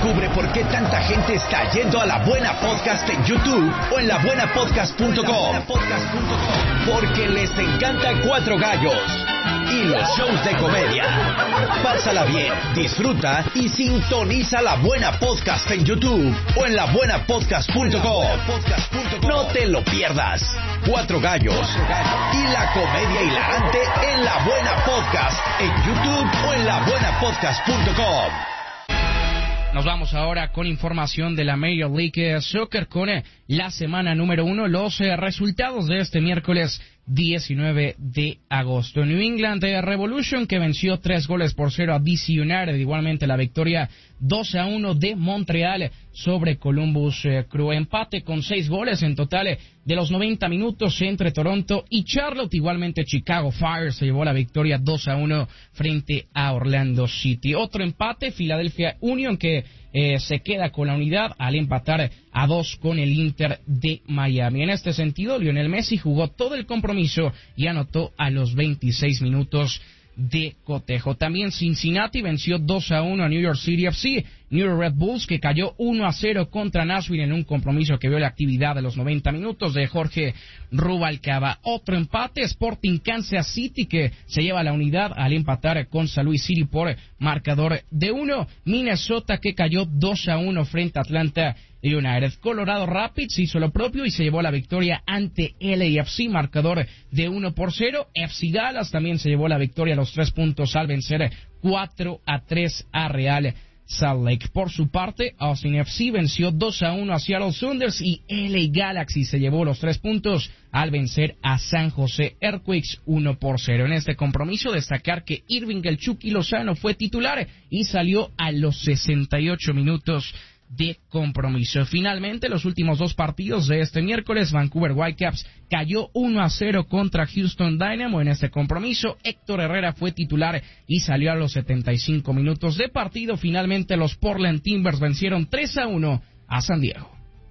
Descubre por qué tanta gente está yendo a La Buena Podcast en YouTube o en labuenapodcast.com. Porque les encanta Cuatro Gallos y los shows de comedia. Pásala bien, disfruta y sintoniza La Buena Podcast en YouTube o en labuenapodcast.com. No te lo pierdas. Cuatro Gallos y la comedia hilarante en La Buena Podcast en YouTube o en labuenapodcast.com. Nos vamos ahora con información de la Major League Soccer con la semana número 1, los resultados de este miércoles 19 de agosto. New England Revolution, que venció 3-0 a DC United, igualmente la victoria 2-1 de Montreal sobre Columbus Crew. Empate con 6 goles en total de los 90 minutos entre Toronto y Charlotte. Igualmente Chicago Fire se llevó la victoria 2-1 frente a Orlando City. Otro empate, Philadelphia Union, que se queda con la unidad al empatar a 2 con el Inter de Miami. En este sentido, Lionel Messi jugó todo el compromiso y anotó a los 26 minutos de cotejo. También Cincinnati venció 2-1 a New York City FC. New York Red Bulls, que cayó 1-0 contra Nashville en un compromiso que vio la actividad de los 90 minutos de Jorge Rubalcaba. Otro empate, Sporting Kansas City, que se lleva la unidad al empatar con St. Louis City por marcador de 1. Minnesota, que cayó 2-1 frente a Atlanta United. Colorado Rapids hizo lo propio y se llevó la victoria ante LAFC, marcador de 1-0. FC Dallas también se llevó la victoria a los 3 puntos al vencer 4-3 a Real Salt Lake. Por su parte, Austin FC venció 2-1 a Seattle Sounders y LA Galaxy se llevó los 3 puntos al vencer a San José Earthquakes 1-0. En este compromiso, destacar que Irving el Chucky Lozano fue titular y salió a los 68 minutos de compromiso. Finalmente, los últimos 2 partidos de este miércoles, Vancouver Whitecaps cayó 1-0 contra Houston Dynamo. En este compromiso, Héctor Herrera fue titular y salió a los 75 minutos de partido. Finalmente, los Portland Timbers vencieron 3-1 a San Diego.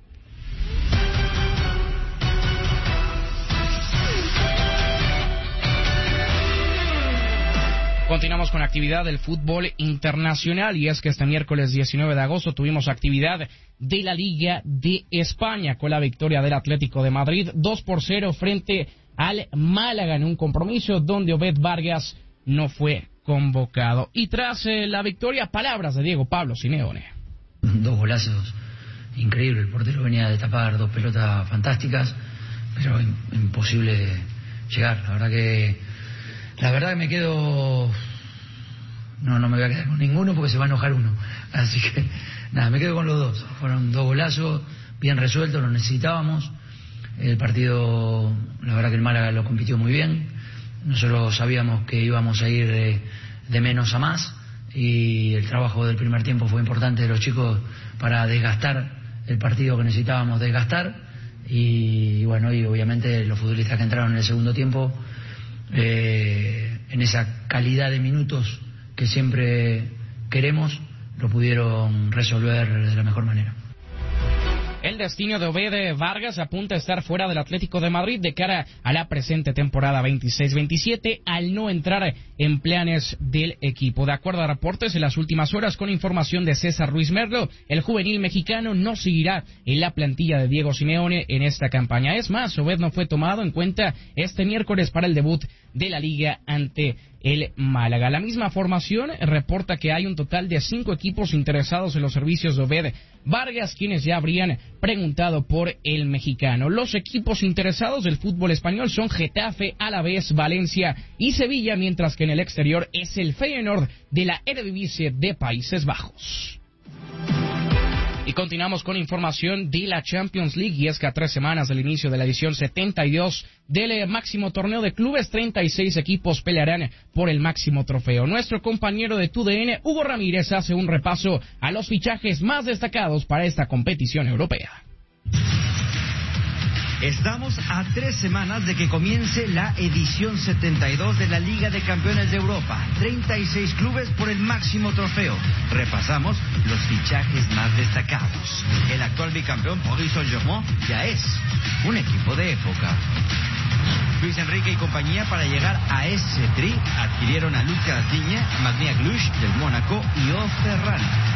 Continuamos con actividad del fútbol internacional, y es que este miércoles 19 de agosto tuvimos actividad de la Liga de España con la victoria del Atlético de Madrid 2-0 frente al Málaga en un compromiso donde Obed Vargas no fue convocado. Y tras la victoria, palabras de Diego Pablo Simeone. 2 golazos increíbles, el portero venía de tapar 2 pelotas fantásticas, pero imposible llegar. La verdad que me quedo... No me voy a quedar con ninguno porque se va a enojar uno. Así que, me quedo con los 2. Fueron 2 golazos, bien resueltos, los necesitábamos. El partido, la verdad que el Málaga lo compitió muy bien. Nosotros sabíamos que íbamos a ir de menos a más. Y el trabajo del primer tiempo fue importante de los chicos para desgastar el partido que necesitábamos desgastar. Y bueno, y obviamente los futbolistas que entraron en el segundo tiempo... en esa calidad de minutos que siempre queremos, lo pudieron resolver de la mejor manera. El destino de Obed Vargas apunta a estar fuera del Atlético de Madrid de cara a la presente temporada 26-27 al no entrar en planes del equipo. De acuerdo a reportes en las últimas horas, con información de César Ruiz Merlo, el juvenil mexicano no seguirá en la plantilla de Diego Simeone en esta campaña. Es más, Obed no fue tomado en cuenta este miércoles para el debut de la Liga ante el Málaga. La misma formación reporta que hay un total de 5 equipos interesados en los servicios de Obed Vargas, quienes ya habrían preguntado por el mexicano. Los equipos interesados del fútbol español son Getafe, Alavés, Valencia y Sevilla, mientras que en el exterior es el Feyenoord de la Eredivisie de Países Bajos. Y continuamos con información de la Champions League, y es que a 3 semanas del inicio de la edición 72 del máximo torneo de clubes, 36 equipos pelearán por el máximo trofeo. Nuestro compañero de TUDN, Hugo Ramírez, hace un repaso a los fichajes más destacados para esta competición europea. Estamos a 3 semanas de que comience la edición 72 de la Liga de Campeones de Europa. 36 clubes por el máximo trofeo. Repasamos los fichajes más destacados. El actual bicampeón Paris Saint-Germain ya es un equipo de época. Luis Enrique y compañía, para llegar a ese tri, adquirieron a Lucas Digne, Magnia Glush del Mónaco y O Ferran.